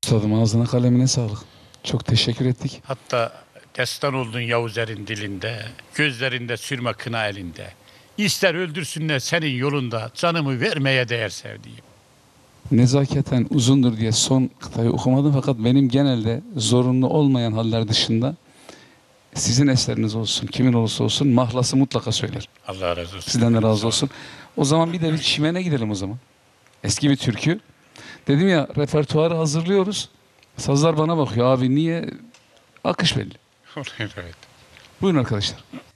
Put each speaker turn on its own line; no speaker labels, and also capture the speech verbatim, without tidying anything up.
Üstadım ağzına kalemine sağlık. Çok teşekkür ettik.
Hatta destan oldun Yavuzer'in dilinde, gözlerinde sürme kına elinde. İster öldürsünler senin yolunda, canımı vermeye değer sevdiğim.
Nezaketen uzundur diye son kıtayı okumadım fakat benim genelde zorunlu olmayan haller dışında sizin eseriniz olsun, kimin olursa olsun mahlası mutlaka söyler.
Allah razı olsun.
Sizden de razı olsun. O zaman bir de bir çimene gidelim o zaman. Eski bir türkü. Dedim ya repertuarı hazırlıyoruz. Sazlar bana bakıyor abi niye? Akış belli.
Evet.
Buyurun arkadaşlar.